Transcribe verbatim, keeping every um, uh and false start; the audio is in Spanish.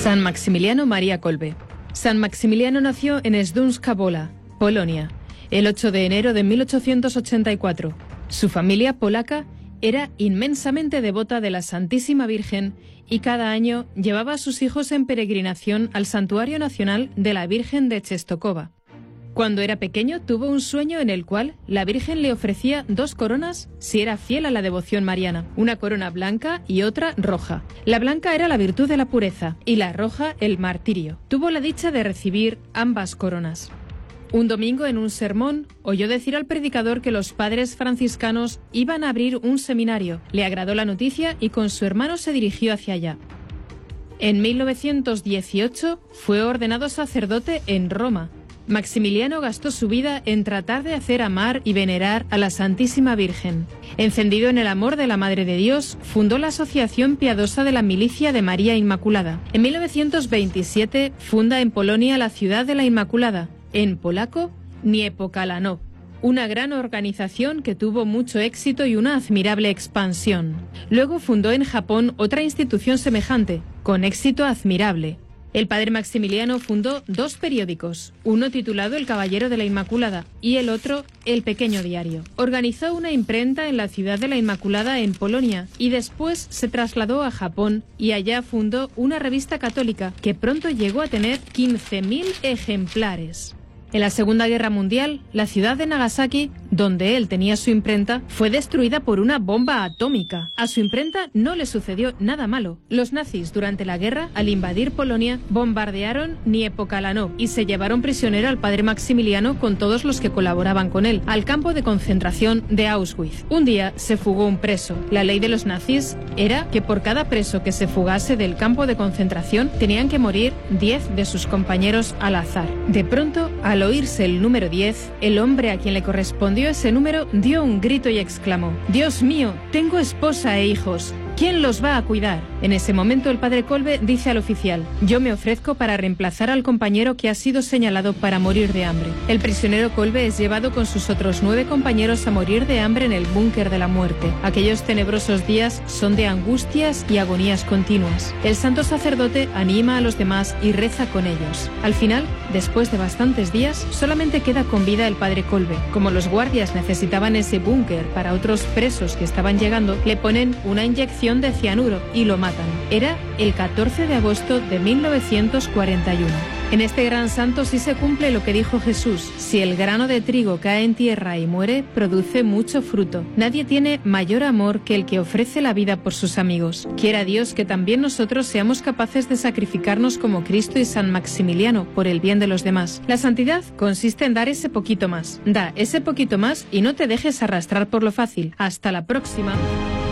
San Maximiliano María Kolbe. San Maximiliano nació en Śląska Wola, Polonia, el ocho de enero de mil ochocientos ochenta y cuatro. Su familia polaca era inmensamente devota de la Santísima Virgen y cada año llevaba a sus hijos en peregrinación al Santuario Nacional de la Virgen de Częstochowa. Cuando era pequeño tuvo un sueño en el cual la Virgen le ofrecía dos coronas si era fiel a la devoción mariana, una corona blanca y otra roja. La blanca era la virtud de la pureza y la roja el martirio. Tuvo la dicha de recibir ambas coronas. Un domingo en un sermón oyó decir al predicador que los padres franciscanos iban a abrir un seminario. Le agradó la noticia y con su hermano se dirigió hacia allá. En mil novecientos dieciocho fue ordenado sacerdote en Roma. Maximiliano gastó su vida en tratar de hacer amar y venerar a la Santísima Virgen. Encendido en el amor de la Madre de Dios, fundó la Asociación Piadosa de la Milicia de María Inmaculada. En mil novecientos veintisiete funda en Polonia la Ciudad de la Inmaculada, en polaco Niepokalano, una gran organización que tuvo mucho éxito y una admirable expansión. Luego fundó en Japón otra institución semejante, con éxito admirable. El padre Maximiliano fundó dos periódicos, uno titulado El Caballero de la Inmaculada y el otro El Pequeño Diario. Organizó una imprenta en la Ciudad de la Inmaculada en Polonia y después se trasladó a Japón y allá fundó una revista católica que pronto llegó a tener quince mil ejemplares. En la Segunda Guerra Mundial, la ciudad de Nagasaki, donde él tenía su imprenta, fue destruida por una bomba atómica. A su imprenta no le sucedió nada malo. Los nazis, durante la guerra, al invadir Polonia, bombardearon Niepokalano y se llevaron prisionero al padre Maximiliano con todos los que colaboraban con él, al campo de concentración de Auschwitz. Un día se fugó un preso. La ley de los nazis era que por cada preso que se fugase del campo de concentración, tenían que morir diez de sus compañeros al azar. De pronto, al Al oírse el número diez, el hombre a quien le correspondió ese número dio un grito y exclamó: «Dios mío, tengo esposa e hijos. ¿Quién los va a cuidar?». En ese momento el padre Kolbe dice al oficial: «Yo me ofrezco para reemplazar al compañero que ha sido señalado para morir de hambre». El prisionero Kolbe es llevado con sus otros nueve compañeros a morir de hambre en el búnker de la muerte. Aquellos tenebrosos días son de angustias y agonías continuas. El santo sacerdote anima a los demás y reza con ellos. Al final, después de bastantes días, solamente queda con vida el padre Kolbe. Como los guardias necesitaban ese búnker para otros presos que estaban llegando, le ponen una inyección de cianuro y lo matan. Era el catorce de agosto de mil novecientos cuarenta y uno. En este gran santo sí se cumple lo que dijo Jesús: si el grano de trigo cae en tierra y muere, produce mucho fruto. Nadie tiene mayor amor que el que ofrece la vida por sus amigos. Quiera Dios que también nosotros seamos capaces de sacrificarnos como Cristo y San Maximiliano por el bien de los demás. La santidad consiste en dar ese poquito más. Da ese poquito más y no te dejes arrastrar por lo fácil. Hasta la próxima.